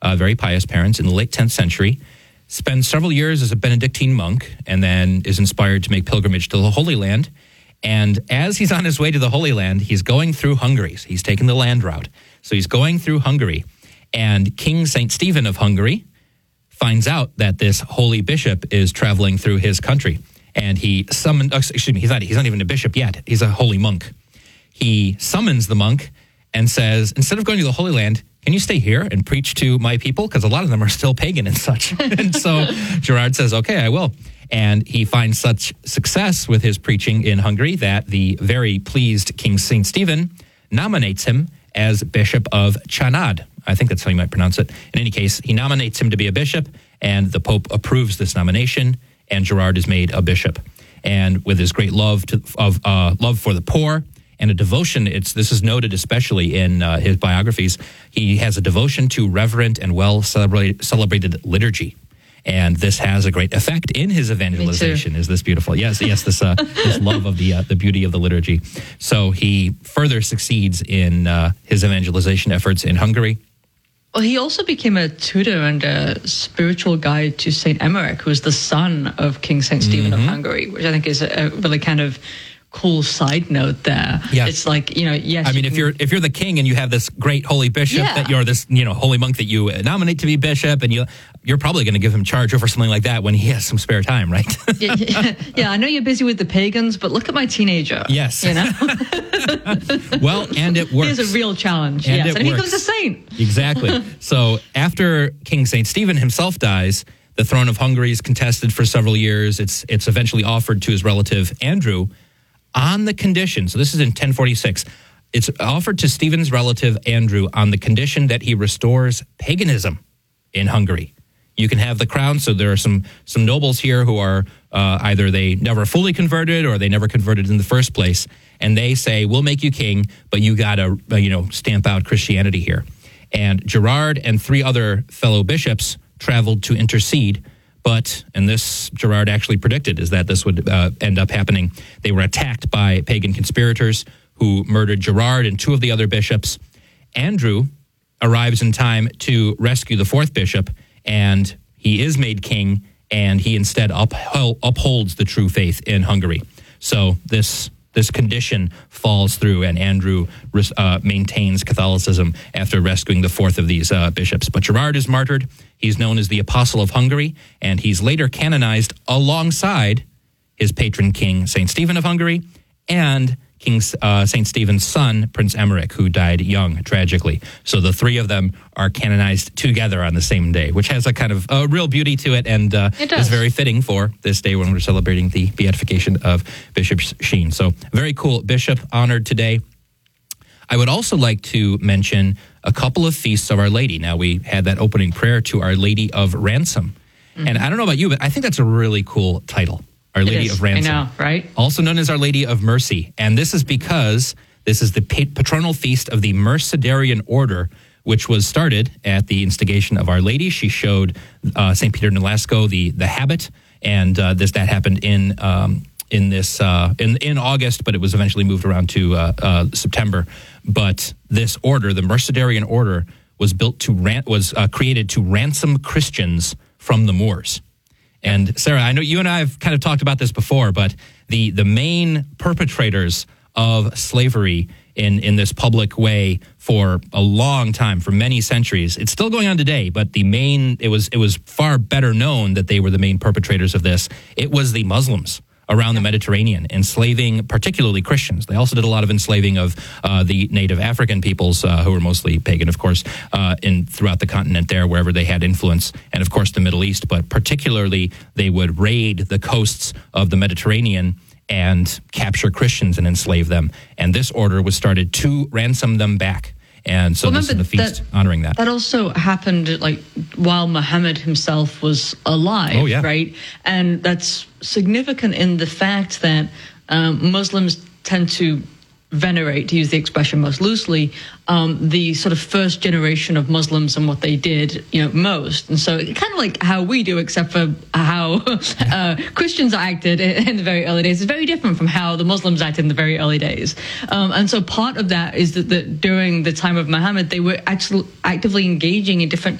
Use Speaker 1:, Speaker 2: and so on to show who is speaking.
Speaker 1: very pious parents in the late 10th century, spends several years as a Benedictine monk, and then is inspired to make pilgrimage to the Holy Land. And as he's on his way to the Holy Land, he's going through Hungary. He's taking the land route. So he's going through Hungary. And King St. Stephen of Hungary finds out that this holy bishop is traveling through his country. And he summoned, he's not even a bishop yet. He's a holy monk. He summons the monk and says, instead of going to the Holy Land, can you stay here and preach to my people? Because a lot of them are still pagan and such. And so Gerard says, okay, I will. And he finds such success with his preaching in Hungary that the very pleased King St. Stephen nominates him as Bishop of Csanád. I think that's how you might pronounce it. In any case, he nominates him to be a bishop, and the Pope approves this nomination, and Gerard is made a bishop. And with his great love for the poor and a devotion, this is noted especially in his biographies, he has a devotion to reverent and well celebrated liturgy. And this has a great effect in his evangelization. Is this beautiful? Yes, this love of the beauty of the liturgy. So he further succeeds in his evangelization efforts in Hungary.
Speaker 2: Well, he also became a tutor and a spiritual guide to Saint Emmerich, who was the son of King Saint Stephen of Hungary, which I think is a really kind of cool side note there.
Speaker 1: Yes.
Speaker 2: It's like, yes.
Speaker 1: I mean, if you're the king and you have this great holy bishop that you're this, holy monk that you nominate to be bishop, and you're probably going to give him charge over something like that when he has some spare time, right?
Speaker 2: yeah, I know you're busy with the pagans, but look at my teenager.
Speaker 1: Yes. Well, and it works.
Speaker 2: It is a real challenge.
Speaker 1: And
Speaker 2: yes, and he becomes a saint.
Speaker 1: Exactly. So after King St. Stephen himself dies, the throne of Hungary is contested for several years. It's eventually offered to his relative Andrew, on the condition, so this is in 1046, it's offered to Stephen's relative Andrew on the condition that he restores paganism in Hungary. You can have the crown, so there are some nobles here who are either they never fully converted or they never converted in the first place, and they say, we'll make you king, but you got to stamp out Christianity here. And Gerard and 3 other fellow bishops traveled to intercede. But, and this Gerard actually predicted, is that this would end up happening. They were attacked by pagan conspirators who murdered Gerard and 2 of the other bishops. Andrew arrives in time to rescue the 4th bishop, and he is made king, and he instead upholds the true faith in Hungary. So this condition falls through, and Andrew maintains Catholicism after rescuing the 4th of these bishops. But Gerard is martyred. He's known as the Apostle of Hungary, and he's later canonized alongside his patron king, St. Stephen of Hungary, and King St. Stephen's son, Prince Emmerich, who died young, tragically. So the 3 of them are canonized together on the same day, which has a kind of real beauty to it, and is very fitting for this day when we're celebrating the beatification of Bishop Sheen. So very cool bishop honored today. I would also like to mention a couple of feasts of Our Lady. Now, we had that opening prayer to Our Lady of Ransom. And I don't know about you, but I think that's a really cool title. Our Lady of Ransom.
Speaker 2: I know, right?
Speaker 1: Also known as Our Lady of Mercy. And this is because this is the patronal feast of the Mercedarian Order, which was started at the instigation of Our Lady. She showed St. Peter Nolasco the habit, and that happened in August, but it was eventually moved around to September. But this order, the Mercedarian Order, was created to ransom Christians from the Moors. And Sarah, I know you and I have kind of talked about this before, but the main perpetrators of slavery in this public way for a long time, for many centuries, it's still going on today, but it was far better known that they were the main perpetrators of this. It was the Muslims around the Mediterranean, enslaving particularly Christians. They also did a lot of enslaving of the native African peoples, who were mostly pagan, of course, throughout the continent there, wherever they had influence, and of course the Middle East. But particularly, they would raid the coasts of the Mediterranean and capture Christians and enslave them. And this order was started to ransom them back. And so this is the feast honoring that.
Speaker 2: That also happened while Muhammad himself was alive, right? And that's significant in the fact that Muslims tend to venerate, to use the expression most loosely, the sort of first generation of Muslims and what they did, most. And so kind of like how we do, except for how Christians acted in the very early days. It's very different from how the Muslims acted in the very early days. And so part of that is that during the time of Muhammad, they were actually actively engaging in different